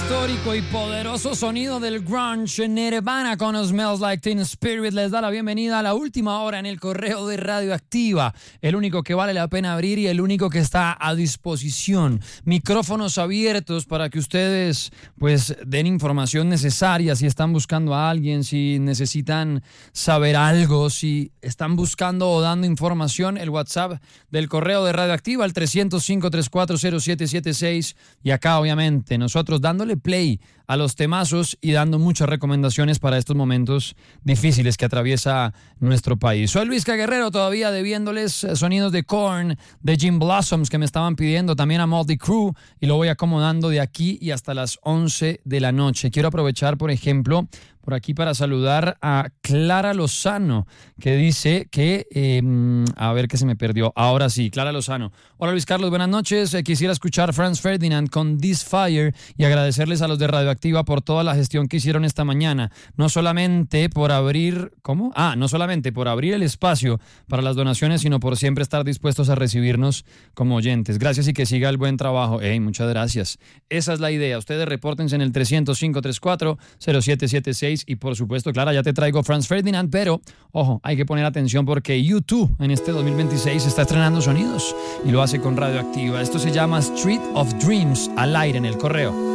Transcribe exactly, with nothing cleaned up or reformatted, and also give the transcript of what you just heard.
histórico y poderoso sonido del grunge. Nirvana con Smells Like Teen Spirit les da la bienvenida a la última hora en el correo de Radioactiva, el único que vale la pena abrir y el único que está a disposición. Micrófonos abiertos para que ustedes pues den información necesaria si están buscando a alguien, si necesitan saber algo, si están buscando o dando información. El WhatsApp del correo de Radioactiva, el trescientos cinco, treinta y cuatro, cero siete siete seis, y acá obviamente nosotros dándole play a los temazos y dando muchas recomendaciones para estos momentos difíciles que atraviesa nuestro país. Soy Luis Guerrero, todavía debiéndoles sonidos de Korn, de Jim Blossoms que me estaban pidiendo, también a Motley Crue, y lo voy acomodando de aquí y hasta las once de la noche. Quiero aprovechar, por ejemplo, por aquí para saludar a Clara Lozano, que dice que, eh, a ver qué se me perdió, ahora sí, Clara Lozano. Hola Luis Carlos, buenas noches, eh, quisiera escuchar Franz Ferdinand con This Fire y agradecerles a los de Radioactiva por toda la gestión que hicieron esta mañana, no solamente por abrir, ¿cómo? Ah, no solamente por abrir el espacio para las donaciones, sino por siempre estar dispuestos a recibirnos como oyentes. Gracias y que siga el buen trabajo. Hey, muchas gracias. Esa es la idea, ustedes repórtense en el trescientos cinco, treinta y cuatro, cero siete siete seis. Y por supuesto, Clara, ya te traigo Franz Ferdinand, pero ojo, hay que poner atención porque U dos en este dos mil veintiséis está estrenando sonidos y lo hace con Radioactiva. Esto se llama Street of Dreams, al aire en el correo.